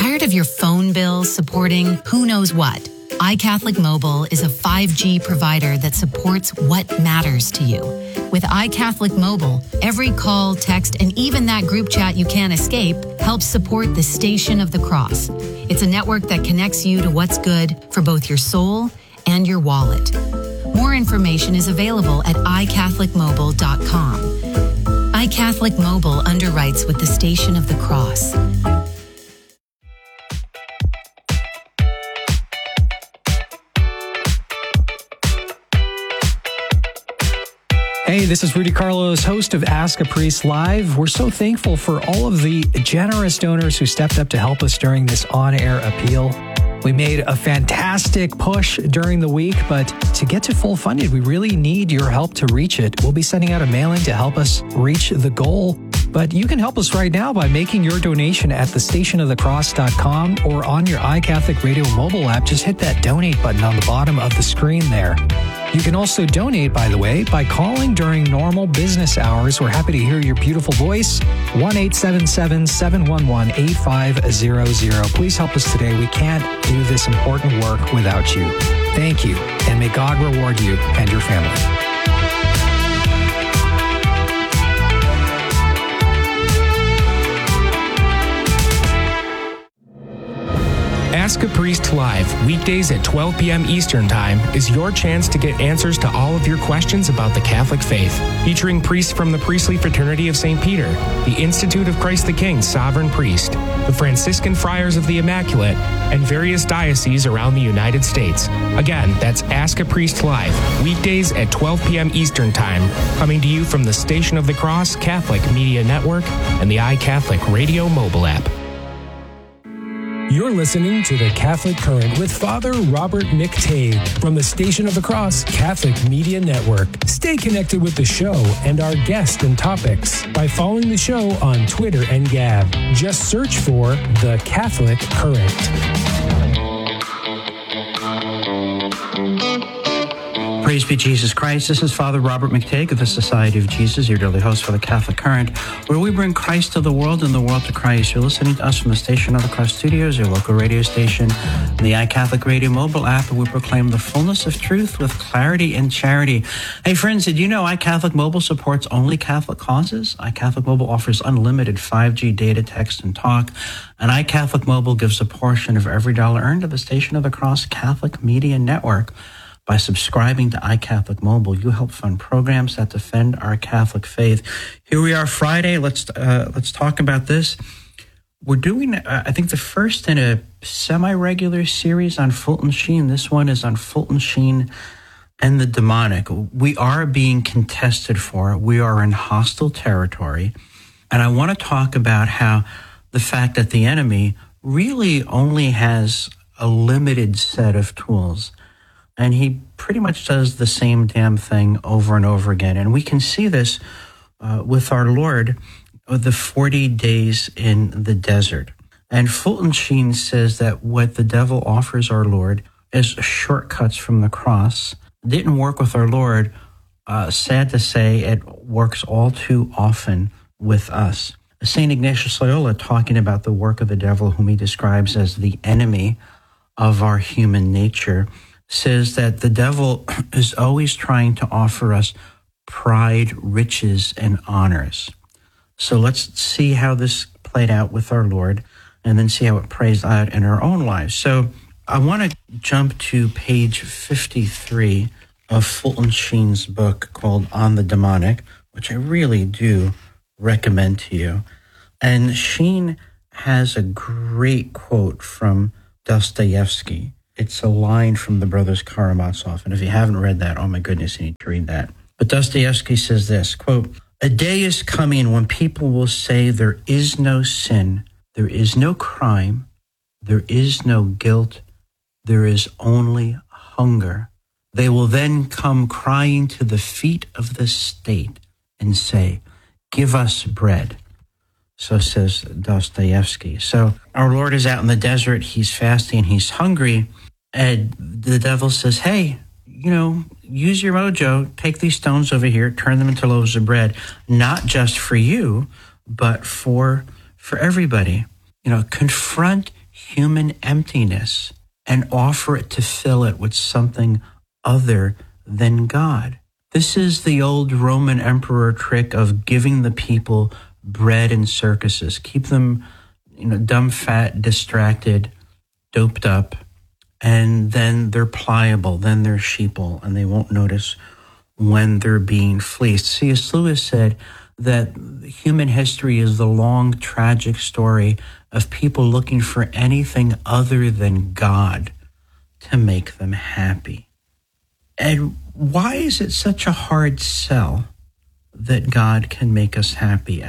Tired of your phone bill supporting who knows what? iCatholic Mobile is a 5G provider that supports what matters to you. With iCatholic Mobile, every call, text, and even that group chat you can't escape helps support the Station of the Cross. It's a network that connects you to what's good for both your soul and your wallet. More information is available at iCatholicMobile.com. iCatholic Mobile underwrites with the Station of the Cross. Hey, this is Rudy Carlos, host of Ask a Priest Live. We're so thankful for all of the generous donors who stepped up to help us during this on-air appeal. We made a fantastic push during the week, but to get to full funded, we really need your help to reach it. We'll be sending out a mailing to help us reach the goal. But you can help us right now by making your donation at thestationofthecross.com or on your iCatholic Radio mobile app. Just hit that donate button on the bottom of the screen there. You can also donate, by the way, by calling during normal business hours. We're happy to hear your beautiful voice. 1-877-711-8500. Please help us today. We can't do this important work without you. Thank you, and may God reward you and your family. Ask a Priest Live, weekdays at 12 p.m. Eastern Time, is your chance to get answers to all of your questions about the Catholic faith. Featuring priests from the Priestly Fraternity of St. Peter, the Institute of Christ the King Sovereign Priest, the Franciscan Friars of the Immaculate, and various dioceses around the United States. Again, that's Ask a Priest Live, weekdays at 12 p.m. Eastern Time, coming to you from the Station of the Cross Catholic Media Network and the iCatholic Radio mobile app. You're listening to The Catholic Current with Father Robert McTague from the Station of the Cross Catholic Media Network. Stay connected with the show and our guests and topics by following the show on Twitter and Gab. Just search for The Catholic Current. Praise be Jesus Christ. This is Father Robert McTague of the Society of Jesus, your daily host for the Catholic Current, where we bring Christ to the world and the world to Christ. You're listening to us from the Station of the Cross Studios, your local radio station, and the iCatholic Radio mobile app, where we proclaim the fullness of truth with clarity and charity. Hey friends, did you know iCatholic Mobile supports only Catholic causes? iCatholic Mobile offers unlimited 5G data, text, and talk, and iCatholic Mobile gives a portion of every dollar earned to the Station of the Cross Catholic Media Network. By subscribing to iCatholic Mobile, you help fund programs that defend our Catholic faith. Here we are Friday. Let's talk about this. We're doing, I think, the first in a semi-regular series on Fulton Sheen. This one is on Fulton Sheen and the demonic. We are being contested for it. We are in hostile territory. And I want to talk about how the fact that the enemy really only has a limited set of tools. And he pretty much does the same damn thing over and over again. And we can see this with our Lord, the 40 days in the desert. And Fulton Sheen says that what the devil offers our Lord is shortcuts from the cross. Didn't work with our Lord. Sad to say, it works all too often with us. St. Ignatius Loyola, talking about the work of the devil, whom he describes as the enemy of our human nature, says that the devil is always trying to offer us pride, riches, and honors. So let's see how this played out with our Lord, and then see how it plays out in our own lives. So I want to jump to page 53 of Fulton Sheen's book called On the Demonic, which I really do recommend to you. And Sheen has a great quote from Dostoevsky. It's a line from the Brothers Karamazov. And if you haven't read that, oh my goodness, you need to read that. But Dostoevsky says this, quote, "A day is coming when people will say there is no sin, there is no crime, there is no guilt, there is only hunger. They will then come crying to the feet of the state and say, 'Give us bread.'" So says Dostoevsky. So our Lord is out in the desert, he's fasting, he's hungry, and the devil says, hey, use your mojo, take these stones over here, turn them into loaves of bread, not just for you, but for everybody. Confront human emptiness and offer it to fill it with something other than God. This is the old Roman emperor trick of giving the people bread and circuses. Keep them, dumb, fat, distracted, doped up, and then they're pliable, then they're sheeple, and they won't notice when they're being fleeced. C.S. Lewis said that human history is the long, tragic story of people looking for anything other than God to make them happy. And why is it such a hard sell that God can make us happy?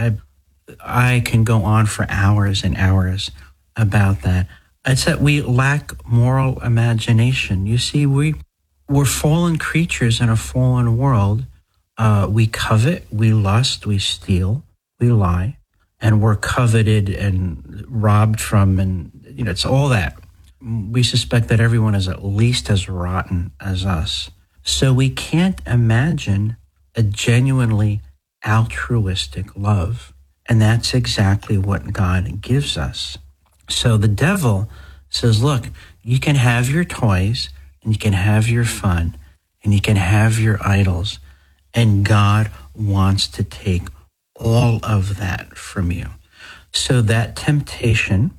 I can go on for hours and hours about that. It's that we lack moral imagination. You see, we're fallen creatures in a fallen world. We covet, we lust, we steal, we lie, and we're coveted and robbed from, and it's all that. We suspect that everyone is at least as rotten as us. So we can't imagine a genuinely altruistic love. And that's exactly what God gives us. So the devil says, look, you can have your toys, and you can have your fun, and you can have your idols, and God wants to take all of that from you. So that temptation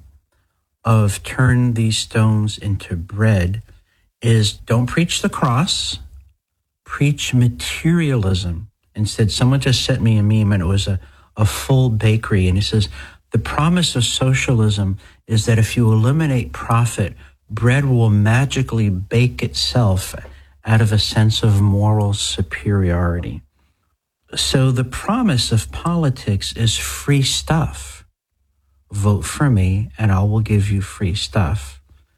of turn these stones into bread is don't preach the cross, preach materialism. Instead, someone just sent me a meme, and it was a full bakery, and he says, the promise of socialism is that if you eliminate profit, bread will magically bake itself out of a sense of moral superiority. So the promise of politics is free stuff. Vote for me, and I will give you free stuff.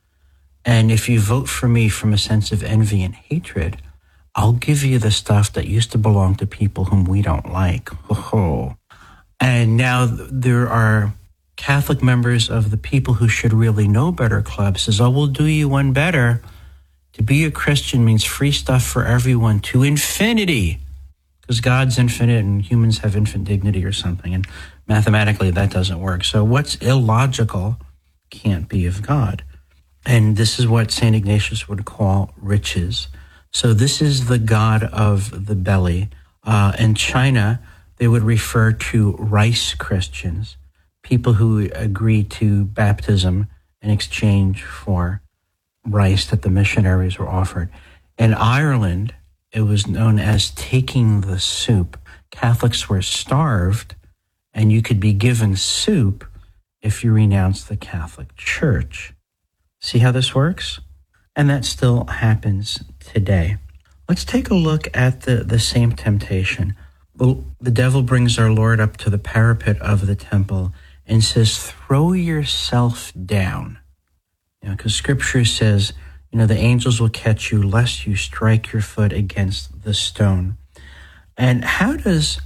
And if you vote for me from a sense of envy and hatred, I'll give you the stuff that used to belong to people whom we don't like. Oh. And now there are Catholic members of the People Who Should Really Know Better Club says, oh, we'll do you one better. To be a Christian means free stuff for everyone to infinity, because God's infinite and humans have infinite dignity or something. And mathematically, that doesn't work. So what's illogical can't be of God. And this is what St. Ignatius would call riches. So this is the God of the belly. In China, they would refer to rice Christians, people who agree to baptism in exchange for rice that the missionaries were offered. In Ireland, it was known as taking the soup. Catholics were starved, and you could be given soup if you renounced the Catholic Church. See how this works? And that still happens today. Let's take a look at the same temptation. The devil brings our Lord up to the parapet of the temple and says, throw yourself down. Because Scripture says, the angels will catch you lest you strike your foot against the stone. And how does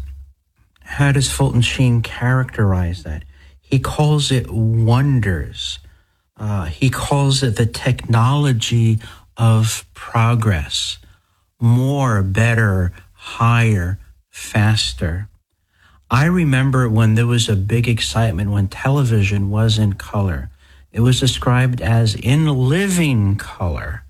Fulton Sheen characterize that? He calls it wonders. He calls it the technology of progress. More, better, higher, faster. I remember when there was a big excitement when television was in color. It was described as in living color.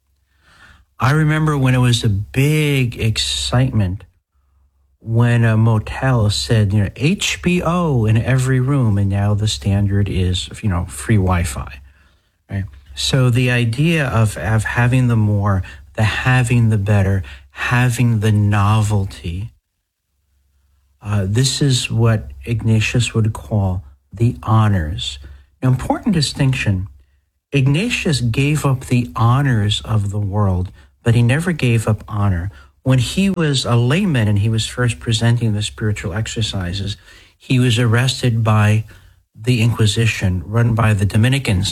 I remember when it was a big excitement when a motel said, HBO in every room, and now the standard is, free Wi-Fi, right? So the idea of having the more, the having the better, having the novelty, this is what Ignatius would call the honors. Now, important distinction, Ignatius gave up the honors of the world, but he never gave up honor. When he was a layman and he was first presenting the spiritual exercises, he was arrested by the Inquisition, run by the Dominicans,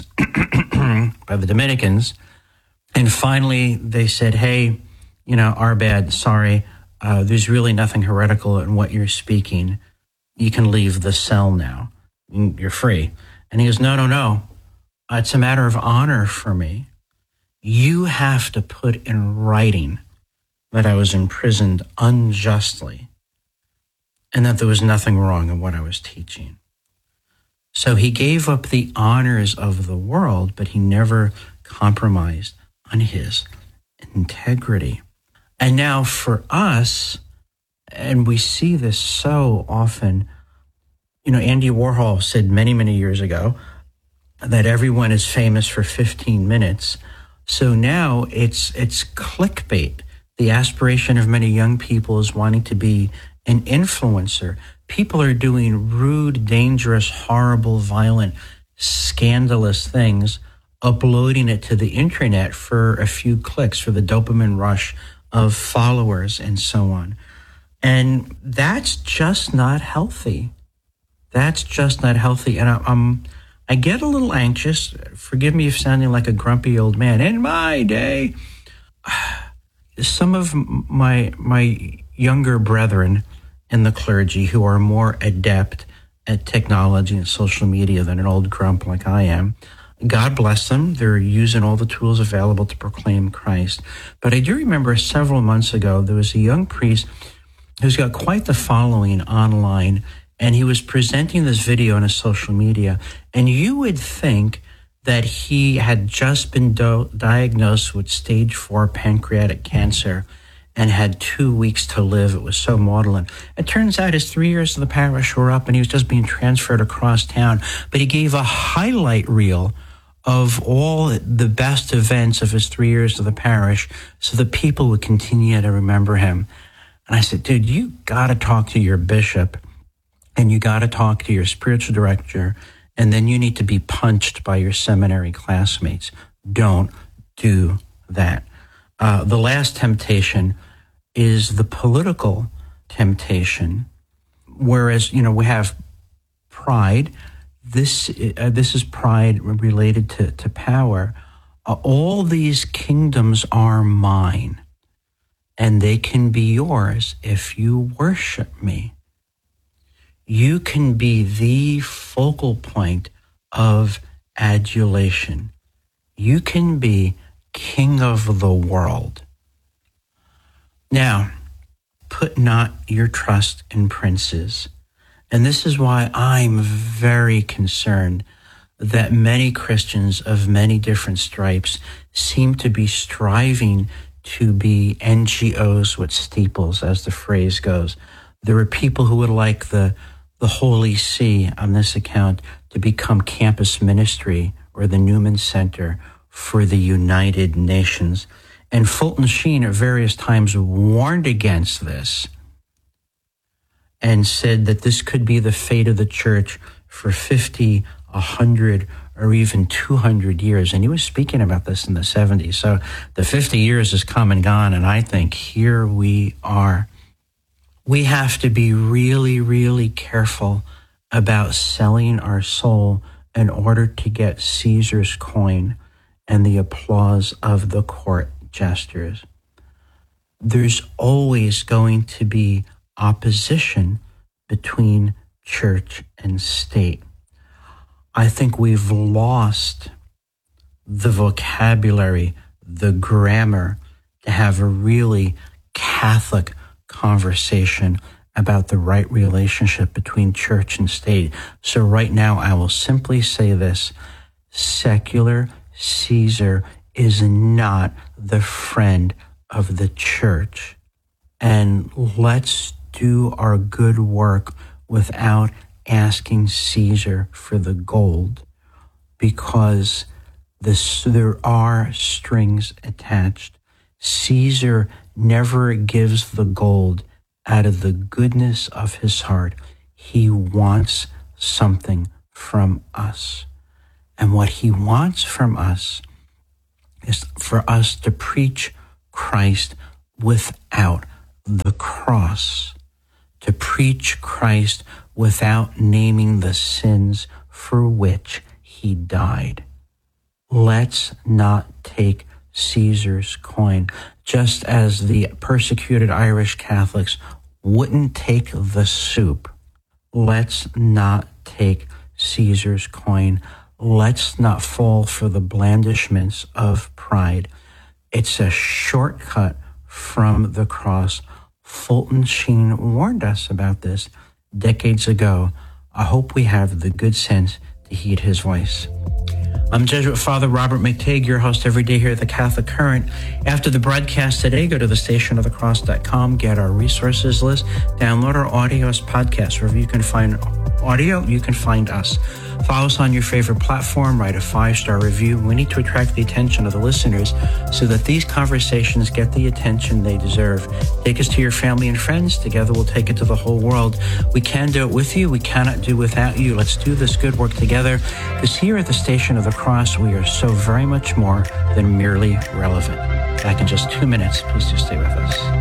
And finally they said, hey, our bad, sorry. There's really nothing heretical in what you're speaking. You can leave the cell now. You're free. And he goes, no. It's a matter of honor for me. You have to put in writing that I was imprisoned unjustly and that there was nothing wrong in what I was teaching. So he gave up the honors of the world, but he never compromised on his integrity. And now for us, and we see this so often, Andy Warhol said many, many years ago that everyone is famous for 15 minutes. So now it's clickbait. The aspiration of many young people is wanting to be an influencer. People are doing rude, dangerous, horrible, violent, scandalous things, uploading it to the internet for a few clicks, for the dopamine rush of followers and so on. And that's just not healthy. That's just not healthy. And I get a little anxious. Forgive me if sounding like a grumpy old man. In my day, some of my younger brethren in the clergy who are more adept at technology and social media than an old grump like I am, God bless them. They're using all the tools available to proclaim Christ. But I do remember several months ago, there was a young priest who's got quite the following online, and he was presenting this video on his social media, and you would think that he had just been diagnosed with stage 4 pancreatic cancer and had 2 weeks to live. It was so maudlin. It turns out his 3 years of the parish were up and he was just being transferred across town. But he gave a highlight reel of all the best events of his 3 years of the parish so that people would continue to remember him. And I said, dude, you got to talk to your bishop and you got to talk to your spiritual director, and then you need to be punched by your seminary classmates. Don't do that. The last temptation is the political temptation, whereas, we have pride. This is pride related to power. All these kingdoms are mine, and they can be yours if you worship me. You can be the focal point of adulation. You can be king of the world. Now, put not your trust in princes. And this is why I'm very concerned that many Christians of many different stripes seem to be striving to be NGOs with steeples, as the phrase goes. There are people who would like the Holy See on this account to become campus ministry or the Newman Center for the United Nations. And Fulton Sheen at various times warned against this and said that this could be the fate of the church for 50, 100, or even 200 years. And he was speaking about this in the 70s. So the 50 years has come and gone, and I think here we are. We have to be really, really careful about selling our soul in order to get Caesar's coin and the applause of the court jesters. There's always going to be opposition between church and state. I think we've lost the vocabulary, the grammar to have a really Catholic conversation about the right relationship between church and state. So right now, I will simply say this: secular Caesar is not the friend of the church. And let's do our good work without asking Caesar for the gold, because there are strings attached. Caesar never gives the gold out of the goodness of his heart. He wants something from us. And what he wants from us is for us to preach Christ without the cross, to preach Christ without naming the sins for which he died. Let's not take Caesar's coin, just as the persecuted Irish Catholics wouldn't take the soup. Let's not take Caesar's coin. Let's not fall for the blandishments of pride. It's a shortcut from the cross. Fulton Sheen warned us about this decades ago. I hope we have the good sense to heed his voice. I'm Jesuit Father Robert McTague, your host every day here at the Catholic Current. After the broadcast today, go to thestationofthecross.com, get our resources list, download our audio as podcasts. Wherever you can find audio, you can find us. Follow us on your favorite platform, write a 5-star review. We need to attract the attention of the listeners so that these conversations get the attention they deserve. Take us to your family and friends. Together we'll take it to the whole world. We can do it with you. We cannot do without you. Let's do this good work together, because here at the Station of the Cross, we are so very much more than merely relevant. Back in just 2 minutes. Please do stay with us.